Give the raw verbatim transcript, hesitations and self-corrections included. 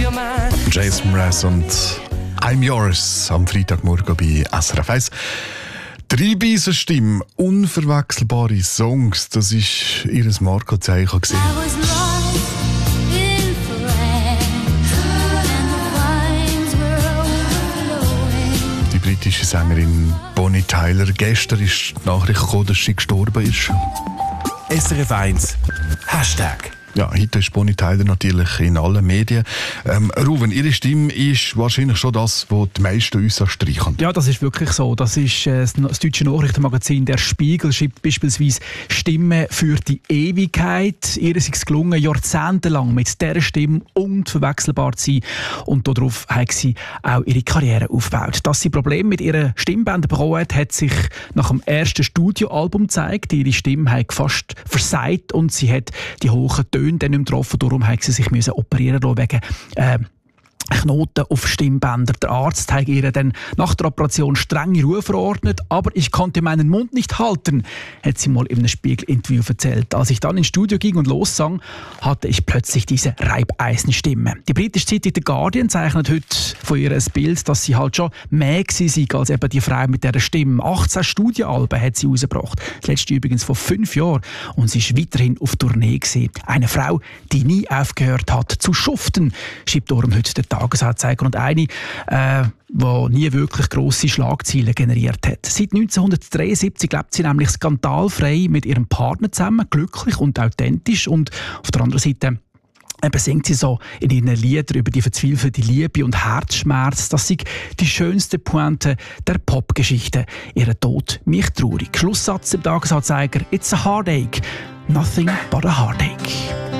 Jason Mraz und I'm Yours am Freitagmorgen bei S R F eins. Drei Beisenstimme, unverwechselbare Songs, das war ihr Markozeichen. Die britische Sängerin Bonnie Tyler. Gestern ist die Nachricht gekommen, dass sie gestorben ist. S R F eins Hashtag. Ja, heute ist Bonnie Tyler natürlich in allen Medien. Ähm, Ruven, ihre Stimme ist wahrscheinlich schon das, was die meisten uns anstreichen. Ja, das ist wirklich so. Das ist äh, das deutsche Nachrichtenmagazin «Der Spiegel» schreibt beispielsweise «Stimme für die Ewigkeit». Ihr ist es gelungen, jahrzehntelang mit dieser Stimme unverwechselbar zu sein. Und darauf hat sie auch ihre Karriere aufgebaut. Dass sie Probleme mit ihrer Stimmbänder bekommen hat, hat sich nach dem ersten Studioalbum gezeigt. Ihre Stimme hat fast versagt und sie hat die hohen Töne dann nicht mehr getroffen. Darum musste sie sich müssen operieren lassen wegen äh, Knoten auf Stimmbänder. Der Arzt hat ihr dann nach der Operation strenge Ruhe verordnet, aber ich konnte meinen Mund nicht halten, hat sie mal in einem Spiegel-Interview erzählt. Als ich dann ins Studio ging und lossang, hatte ich plötzlich diese Reibeisenstimme. Die britische Zeitung The Guardian zeichnet heute von ihr ein Bild, dass sie halt schon mehr gewesen sei als eben die Frau mit dieser Stimme. achtzehn Studioalben hat sie rausgebracht. Das letzte übrigens vor fünf Jahren. Und sie ist weiterhin auf Tournee gewesen. Eine Frau, die nie aufgehört hat zu schuften, schreibt darum heute der Tagesanzeiger, und eine, äh, die nie wirklich grosse Schlagzeilen generiert hat. Seit neunzehnhundertdreiundsiebzig lebt sie nämlich skandalfrei mit ihrem Partner zusammen, glücklich und authentisch, und auf der anderen Seite eben singt sie so in ihren Liedern über die verzweifelte Liebe und Herzschmerz. Das sei die schönste Pointe der Popgeschichte. Ihr Tod mich traurig. Schlusssatz im Tagesanzeiger: It's a heartache, nothing but a heartache.